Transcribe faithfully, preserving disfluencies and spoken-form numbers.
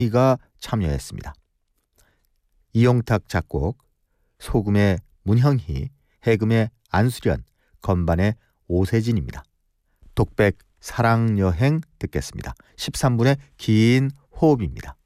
이가 참여했습니다. 이용탁 작곡, 소금의 문형희, 해금의 안수련, 건반의 오세진입니다. 독백 사랑여행 듣겠습니다. 십삼 분의 긴 호흡입니다.